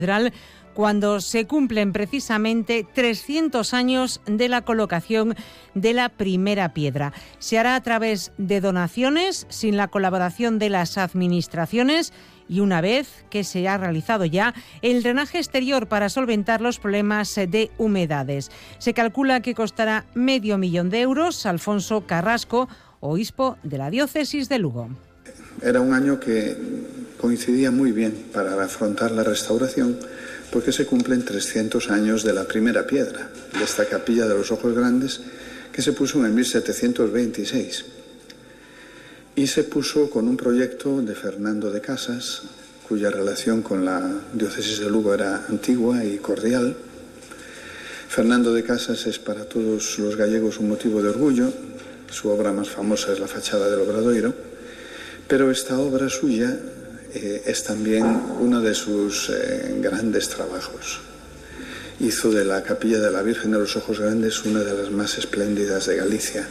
catedral cuando se cumplen precisamente 300 años de la colocación de la primera piedra. Se hará a través de donaciones, sin la colaboración de las administraciones, y una vez que se ha realizado ya el drenaje exterior para solventar los problemas de humedades. Se calcula que costará $500,000 de euros. Alfonso Carrasco, obispo de la diócesis de Lugo. Era un año que coincidía muy bien para afrontar la restauración, porque se cumplen 300 años de la primera piedra, de esta capilla de los Ojos Grandes, que se puso en 1726. Y se puso con un proyecto de Fernando de Casas, cuya relación con la diócesis de Lugo era antigua y cordial. Fernando de Casas es para todos los gallegos un motivo de orgullo. Su obra más famosa es la fachada del Obradoiro, pero esta obra suya es también uno de sus grandes trabajos. Hizo de la capilla de la Virgen de los Ojos Grandes una de las más espléndidas de Galicia.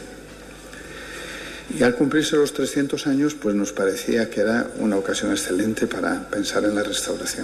Y al cumplirse los 300 años, pues nos parecía que era una ocasión excelente para pensar en la restauración.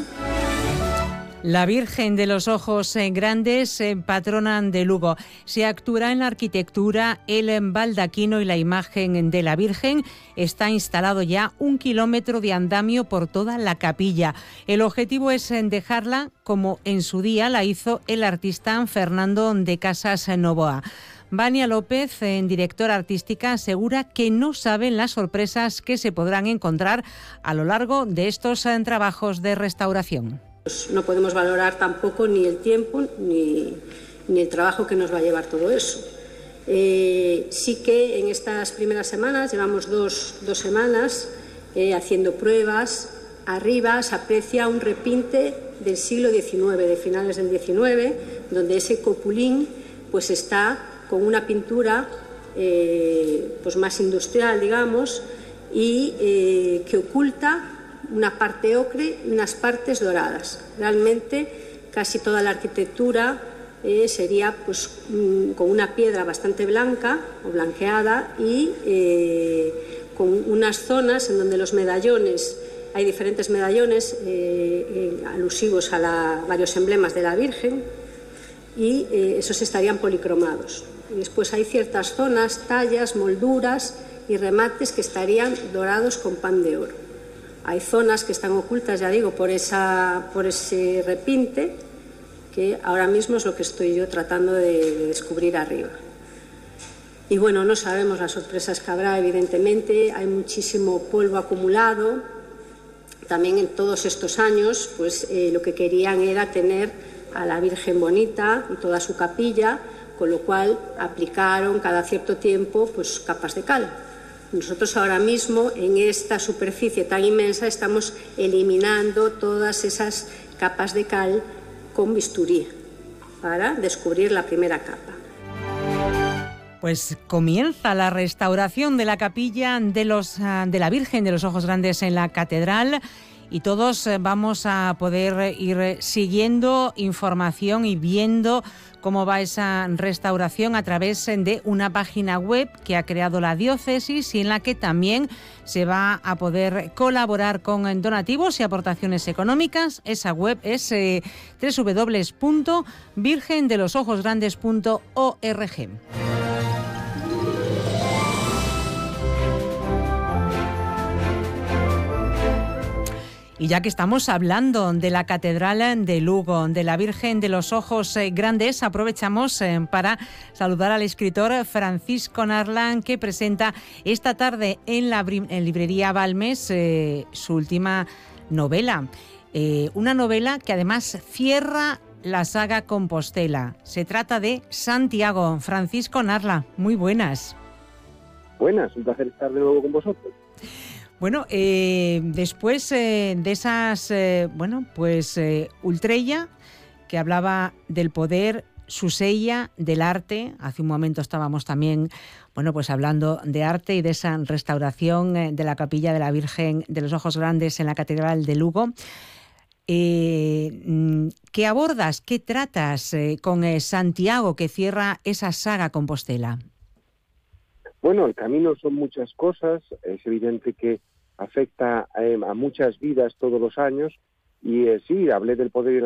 La Virgen de los Ojos Grandes, patrona de Lugo. Se actuará en la arquitectura, el baldaquino y la imagen de la Virgen. Está instalado ya 1 kilómetro de andamio por toda la capilla. El objetivo es dejarla como en su día la hizo el artista Fernando de Casas Novoa. Vania López, directora artística, asegura que no saben las sorpresas que se podrán encontrar a lo largo de estos trabajos de restauración. No podemos valorar tampoco ni el tiempo ni el trabajo que nos va a llevar todo eso. Sí que en estas primeras semanas, llevamos dos semanas haciendo pruebas. Arriba se aprecia un repinte del siglo XIX, de finales del XIX, donde ese copulín pues está con una pintura pues más industrial, digamos, y que oculta una parte ocre y unas partes doradas. Realmente casi toda la arquitectura sería pues con una piedra bastante blanca o blanqueada y con unas zonas en donde los medallones, hay diferentes medallones alusivos a varios emblemas de la Virgen, y esos estarían policromados. Y después hay ciertas zonas, tallas, molduras y remates que estarían dorados con pan de oro. Hay zonas que están ocultas, ya digo, por ese repinte, que ahora mismo es lo que estoy yo tratando de descubrir arriba. Y bueno, no sabemos las sorpresas que habrá, evidentemente. Hay muchísimo polvo acumulado. También en todos estos años, pues lo que querían era tener a la Virgen bonita y toda su capilla, con lo cual aplicaron cada cierto tiempo pues capas de cal. Nosotros ahora mismo en esta superficie tan inmensa estamos eliminando todas esas capas de cal con bisturí para descubrir la primera capa. Pues comienza la restauración de la capilla de la Virgen de los Ojos Grandes en la catedral. Y todos vamos a poder ir siguiendo información y viendo cómo va esa restauración a través de una página web que ha creado la diócesis y en la que también se va a poder colaborar con donativos y aportaciones económicas. Esa web es www.virgendelosojosgrandes.org. Y ya que estamos hablando de la Catedral de Lugo, de la Virgen de los Ojos Grandes, aprovechamos para saludar al escritor Francisco Narlan, que presenta esta tarde en librería Balmes su última novela. Una novela que además cierra la saga Compostela. Se trata de Santiago. Francisco Narlan, muy buenas. Buenas, un placer estar de nuevo con vosotros. Bueno, después de esas, Ultrella, que hablaba del poder, Susella, del arte. Hace un momento estábamos también, hablando de arte y de esa restauración de la capilla de la Virgen de los Ojos Grandes en la Catedral de Lugo. ¿Qué abordas, qué tratas con Santiago, que cierra esa saga Compostela? Bueno, el camino son muchas cosas. Es evidente que afecta a muchas vidas todos los años, Y sí, hablé del poder y